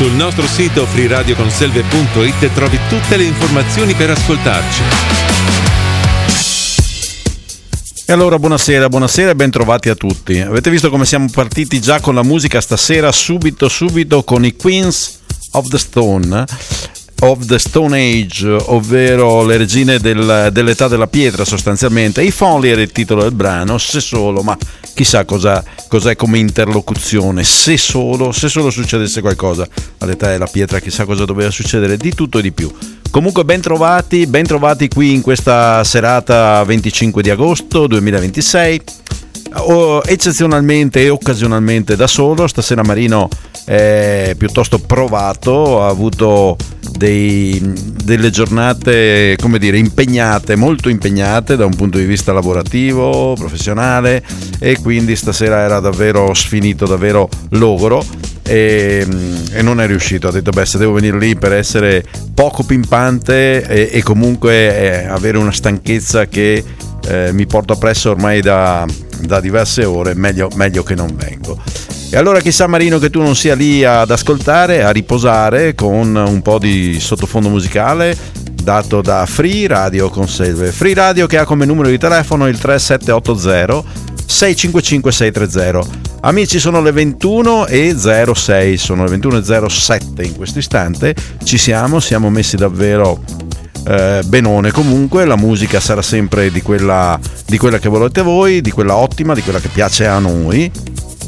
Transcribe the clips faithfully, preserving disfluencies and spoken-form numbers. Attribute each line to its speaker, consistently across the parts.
Speaker 1: Sul nostro sito free radio conselve punto it trovi tutte le informazioni per ascoltarci.
Speaker 2: E allora buonasera, buonasera e ben trovati a tutti. Avete visto come siamo partiti già con la musica stasera, subito subito con i Queens of the Stone of the Stone Age, ovvero le regine del, dell'età della pietra sostanzialmente. If Only era il titolo del brano, se solo, ma chissà cosa, cos'è come interlocuzione, se solo, se solo succedesse qualcosa all'età della pietra, chissà cosa doveva succedere, di tutto e di più. Comunque ben trovati, ben trovati qui in questa serata venticinque di agosto duemilaventisei, oh, eccezionalmente e occasionalmente da solo. Stasera Marino è piuttosto provato, ha avuto dei, delle giornate, come dire, impegnate, molto impegnate da un punto di vista lavorativo, professionale, e quindi stasera era davvero sfinito, davvero logoro, e, e non è riuscito. Ha detto beh, se devo venire lì per essere poco pimpante e, e comunque eh, avere una stanchezza che eh, mi porto appresso ormai da, da diverse ore, meglio, meglio che non vengo. E allora chissà Marino che tu non sia lì ad ascoltare, a riposare con un po' di sottofondo musicale dato da Free Radio Conselve. Free Radio che ha come numero di telefono il tre sette otto zero sei cinque cinque sei tre zero. Amici, sono le ventuno e zero sei, sono le ventuno e zero sette in questo istante. Ci siamo, siamo messi davvero eh, benone. Comunque la musica sarà sempre di quella, di quella che volete voi, di quella ottima, di quella che piace a noi,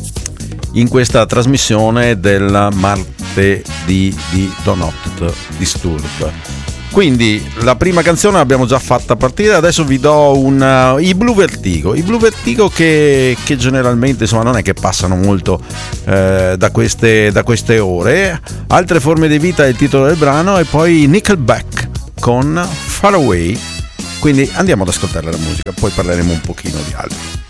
Speaker 2: in questa trasmissione del martedì di Do Not Disturb. Quindi la prima canzone l'abbiamo già fatta partire, adesso vi do un uh, i Blue Vertigo, i Blue Vertigo che, che generalmente insomma non è che passano molto eh, da, queste, da queste ore. Altre forme di vita è il titolo del brano, e poi Nickelback con Far Away. Quindi andiamo ad ascoltare la musica, poi parleremo un pochino di altro.